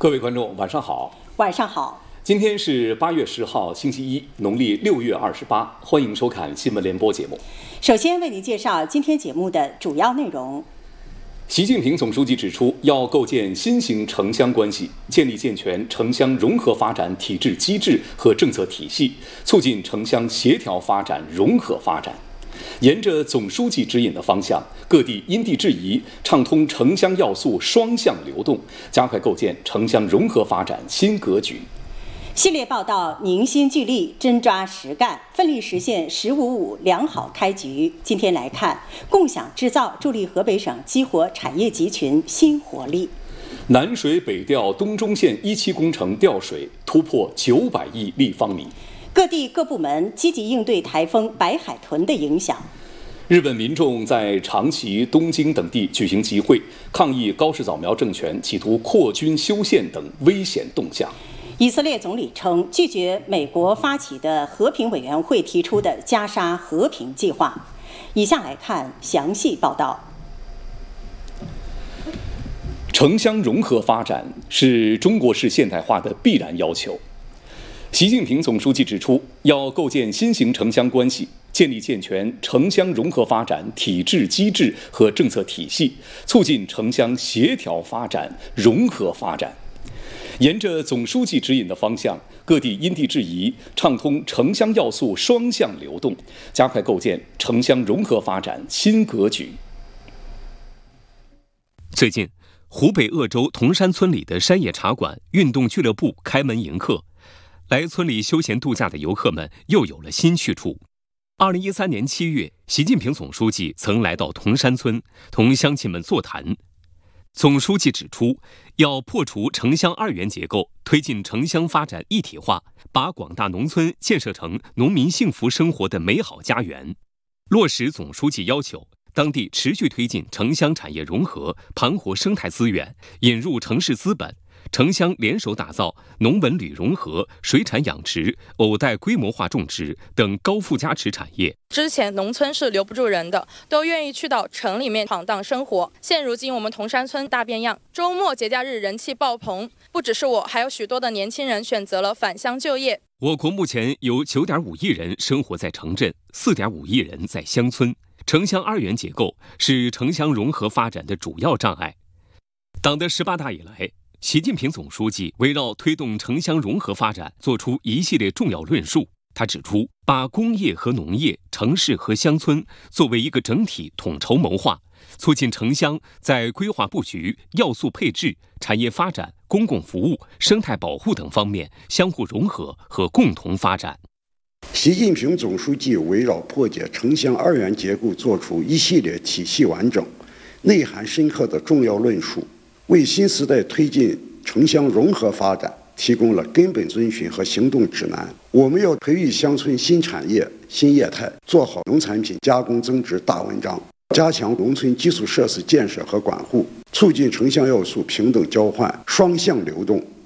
各位观众，晚上好。 晚上好。 今天是8月10号，星期一，农历6月28。欢迎收看新闻联播节目。 首先为您介绍今天节目的主要内容。 习近平总书记指出，要构建新型城乡关系，建立健全城乡融合发展体制机制和政策体系，促进城乡协调发展、融合发展。沿着总书记指引的方向，各地因地制宜，畅通城乡要素双向流动，加快构建城乡融合发展新格局。 系列报道凝心聚力，真抓实干，奋力实现“15+5”良好开局。今天来看，共享制造助力河北省激活产业集群新活力。 南水北调东中线1期工程调水突破900亿立方米。 各地各部门积极应对台风白海豚的影响。 日本民众在长崎、东京等地举行集会，抗议高市早苗政权企图扩军修宪等危险动向。 以色列总理称拒绝美国发起的和平委员会提出的加沙和平计划。以下来看详细报道。 城乡融合发展是中国式现代化的必然要求。习近平总书记指出，要构建新型城乡关系，建立健全城乡融合发展体制机制和政策体系，促进城乡协调发展、融合发展。沿着总书记指引的方向，各地因地制宜，畅通城乡要素双向流动，加快构建城乡融合发展新格局。 最近，湖北鄂州铜山村里的山野茶馆、运动俱乐部开门迎客，来村里休闲度假的游客们又有了新去处。2013年7月，习近平总书记曾来到铜山村，同乡亲们座谈。总书记指出，要破除城乡二元结构，推进城乡发展一体化，把广大农村建设成农民幸福生活的美好家园。落实总书记要求，当地持续推进城乡产业融合，盘活生态资源，引入城市资本，城乡联手打造农文旅融合、水产养殖、藕带规模化种植等高附加值产业。 之前农村是留不住人的，都愿意去到城里面闯荡生活。现如今我们铜山村大变样，周末节假日人气爆棚，不只是我，还有许多的年轻人选择了返乡就业。 我国目前有9.5亿人生活在城镇，4.5亿人在乡村。城乡二元结构是城乡融合发展的主要障碍。党的18大以来，习近平总书记围绕推动城乡融合发展作出一系列重要论述。他指出，把工业和农业、城市和乡村作为一个整体统筹谋划，促进城乡在规划布局、要素配置、产业发展、公共服务、生态保护等方面相互融合和共同发展。 习近平总书记围绕破解城乡二元结构作出一系列体系完整、内涵深刻的重要论述，为新时代推进城乡融合发展提供了根本遵循和行动指南。我们要培育乡村新产业、新业态，做好农产品加工增值大文章，加强农村基础设施建设和管护，促进城乡要素平等交换、双向流动，